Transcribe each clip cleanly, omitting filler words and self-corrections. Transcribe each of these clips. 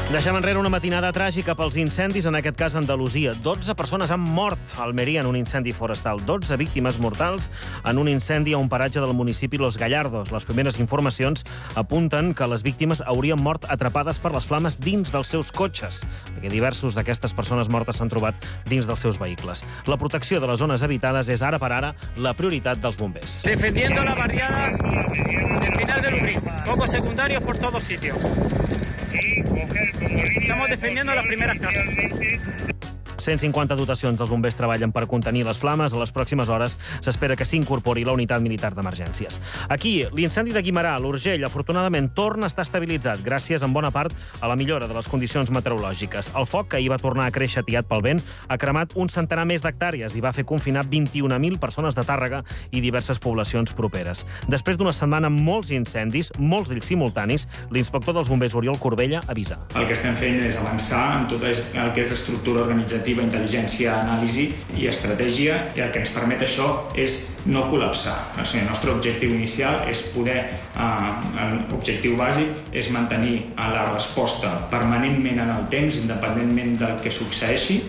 Deixem enrere una matinada tràgica pels incendis, en aquest cas a Andalusia. 12 persones han mort a Almeria en un incendi forestal. 12 víctimes mortals en un incendi a un paratge del municipi Los Gallardos. Les primeres informacions apunten que les víctimes haurien mort atrapades per les flames dins dels seus cotxes, perquè diversos d'aquestes persones mortes s'han trobat dins dels seus vehicles. La protecció de les zones habitades és ara per ara la prioritat dels bombers. Defendiendo la barriada del final del Ubrí. Focos secundarios por todos sitios. Estamos defendiendo las primeras casas. 150 dotacions dels bombers treballen per contenir les flames. A les pròximes hores s'espera que s'incorpori la unitat militar d'emergències. Aquí, l'incendi de Guimerà, a l'Urgell, afortunadament torna a estar estabilitzat gràcies en bona part a la millora de les condicions meteorològiques. El foc, que ahir va tornar a créixer atiat pel vent, ha cremat un centenar més d'hectàrees i va fer confinar 21.000 persones de Tàrrega i diverses poblacions properes. Després d'una setmana amb molts incendis, molts d'ells simultanis, l'inspector dels bombers Oriol Corbella avisa. El que estem fent és avançar en tot el que és estructura organitzativa, intel·ligència, anàlisi i estratègia, i el que ens permet això és no col·lapsar. O sigui, el nostre objectiu inicial és poder, l'objectiu bàsic és mantenir la resposta permanentment en el temps, independentment del que succeeixi.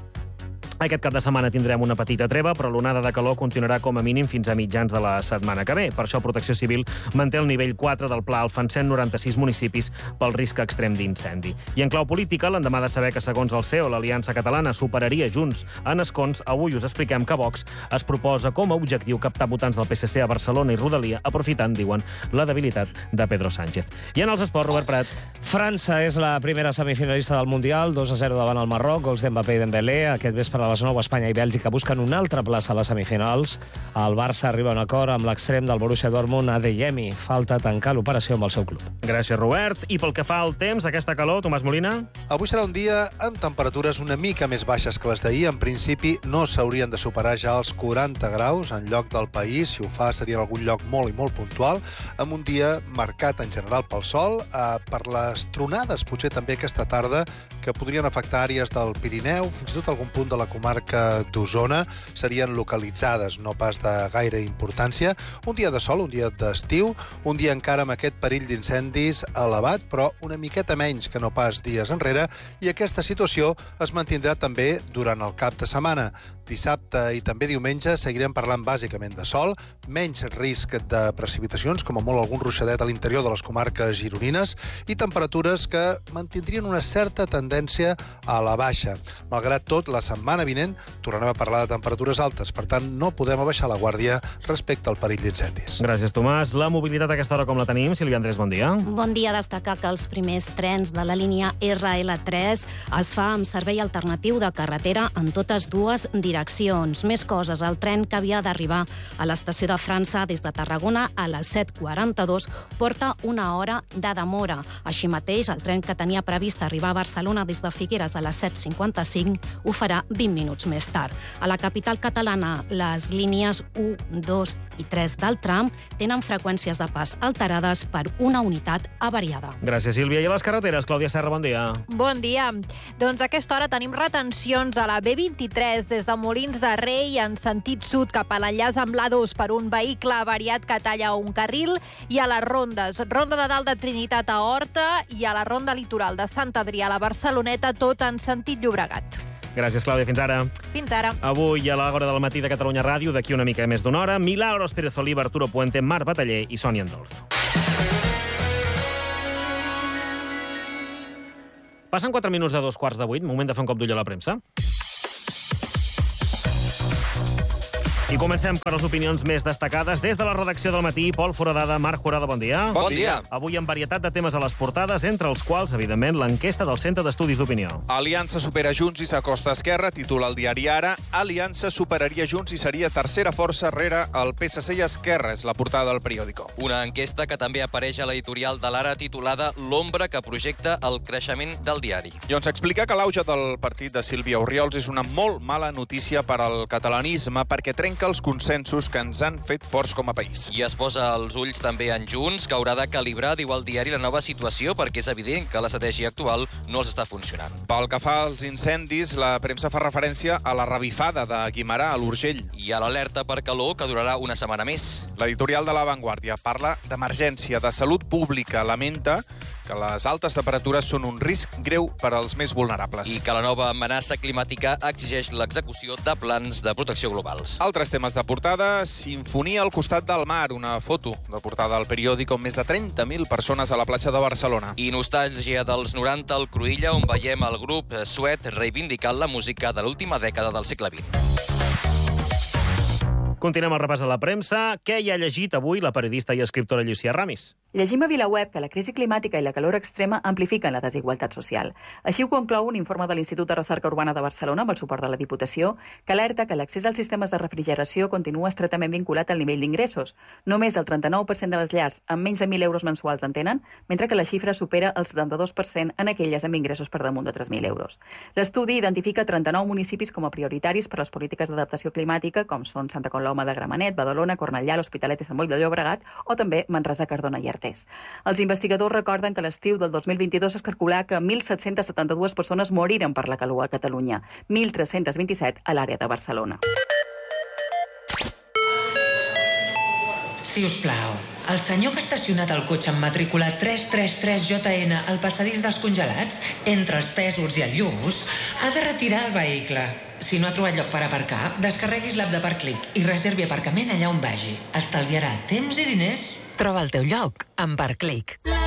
Aquest cap de setmana tindrem una petita treva, però l'onada de calor continuarà com a mínim fins a mitjans de la setmana que ve. Per això Protecció Civil manté el nivell 4 del pla ALFA en 196 municipis pel risc extrem d'incendi. I en clau política, l'endemà de saber que, segons el CEO, l'Aliança Catalana superaria Junts en escons, avui us expliquem que Vox es proposa com a objectiu captar votants del PSC a Barcelona i Rodalia, aprofitant, diuen, la debilitat de Pedro Sánchez. I en els esports, Robert Prat. França és la primera semifinalista del Mundial, 2-0 davant el Marroc, gols d'Mbappé i Dembélé. Aquest vespre a les 9, Espanya i Bèlgica busquen una altra plaça a les semifinals. El Barça arriba a un acord amb l'extrem del Borussia Dortmund, Adeyemi. Falta tancar l'operació amb el seu club. Gràcies, Robert. I pel que fa al temps, aquesta calor, Tomàs Molina? Avui serà un dia amb temperatures una mica més baixes que les d'ahir. En principi no s'haurien de superar ja els 40 graus en lloc del país. Si ho fa seria en algun lloc molt i molt puntual, amb un dia marcat en general pel sol, per les tronades potser també aquesta tarda, que podrien afectar àrees del Pirineu, fins i tot algun punt de la comarca d'Osona, serien localitzades, no pas de gaire importància. Un dia de sol, un dia d'estiu, un dia encara amb aquest perill d'incendis elevat, però una miqueta menys que no pas dies enrere, i aquesta situació es mantindrà també durant el cap de setmana. Dissabte i també diumenge seguirem parlant bàsicament de sol, menys risc de precipitacions, com a molt algun ruixadet a l'interior de les comarques gironines, i temperatures que mantindrien una certa tendència a la baixa. Malgrat tot, la setmana vinent tornarem a parlar de temperatures altes, per tant no podem abaixar la guàrdia respecte al perill d'incendis. Gràcies, Tomàs. La mobilitat a aquesta hora com la tenim? Sílvia Andrés, bon dia. Bon dia. Destacar que els primers trens de la línia RL3 es fa amb servei alternatiu de carretera en totes dues direccions. Més coses. El tren que havia d'arribar a l'estació de França des de Tarragona a les 7:42 porta una hora de demora. Així mateix, el tren que tenia previst arribar a Barcelona des de Figueres a les 7:55 ho farà 20 minuts més tard. A la capital catalana, les línies 1, 2 i 3 del tram tenen freqüències de pas alterades per una unitat avariada. Gràcies, Sílvia. I a les carreteres, Clàudia Serra, bon dia. Bon dia. Doncs a aquesta hora tenim retencions a la B23 des de Molins de Rei en sentit sud cap a l'enllaç amb l'A2 per un vehicle avariat que talla un carril, i a les rondes. Ronda de Dalt de Trinitat a Horta i a la ronda litoral de Sant Adrià a la Barceloneta, tot en sentit Llobregat. Gràcies, Clàudia. Fins ara. Fins ara. Avui, a l'hora del matí de Catalunya Ràdio, d'aquí una mica més d'una hora, Milagros Pérez Oliva, Arturo Puente, Marc Bataller i Sònia Andolf. Passen 4 minuts de 7:45, moment de fer un cop d'ull a la premsa. I comencem per les opinions més destacades. Des de la redacció del Matí, Pol Foradada, Marc Jurado, bon dia. Bon dia. Avui amb varietat de temes a les portades, entre els quals, evidentment, l'enquesta del Centre d'Estudis d'Opinió. Aliança supera Junts i s'acosta a Esquerra, titula el diari Ara. Aliança superaria Junts i seria tercera força rere el PSC i Esquerra, és la portada del periòdico. Una enquesta que també apareix a l'editorial de l'Ara titulada L'ombra que projecta el creixement del diari. I on s'explica que l'auge del partit de Sílvia Orriols és una molt mala notícia per al catalanisme perquè trenca els consensos que ens han fet forts com a país. I es posa els ulls també en Junts, que haurà de calibrar, diu el diari, la nova situació perquè és evident que l'estratègia actual no els està funcionant. Pel que fa als incendis, la premsa fa referència a la revifada de Guimerà a l'Urgell. I a l'alerta per calor, que durarà una setmana més. L'editorial de La Vanguardia parla d'emergència, de salut pública. Lamenta que les altes temperatures són un risc greu per als més vulnerables. I que la nova amenaça climàtica exigeix l'execució de plans de protecció globals. Altres temes de portada: Sinfonia al costat del mar, una foto de portada al periòdic on més de 30.000 persones a la platja de Barcelona. I nostàlgia dels 90 al Cruïlla, on veiem el grup suec reivindicant la música de l'última dècada del segle XX. Continuem el repàs a la premsa. Què hi ha llegit avui la periodista i escriptora Llucia Ramis? Llegim a VilaWeb que la crisi climàtica i la calor extrema amplifiquen la desigualtat social. Així ho conclou un informe de l'Institut de Recerca Urbana de Barcelona, amb el suport de la Diputació, que alerta que l'accés als sistemes de refrigeració continua estretament vinculat al nivell d'ingressos. Només el 39% de les llars amb menys de 1.000 euros mensuals en tenen, mentre que la xifra supera el 72% en aquelles amb ingressos per damunt de 3.000 euros. L'estudi identifica 39 municipis com a prioritaris per a les polítiques d'adaptació climàtica, com són Santa Coloma de Gramenet, Badalona, Cornellà, l'Hospitalet i Sant Boi de Llobregat, o també Manresa, Cardona i Artés. Els investigadors recorden que l'estiu del 2022 es calculà que 1.772 persones moriren per la calor a Catalunya, 1.327 a l'àrea de Barcelona. Si us plau, el senyor que ha estacionat el cotxe amb matrícula 333JN al passadís dels congelats, entre els Pèsols i el Lluç, ha de retirar el vehicle. Si no ha trobat lloc per aparcar, descarreguis l'app de Parclic i reservi aparcament allà on vagi. Estalviarà temps i diners. Troba el teu lloc amb Parclic.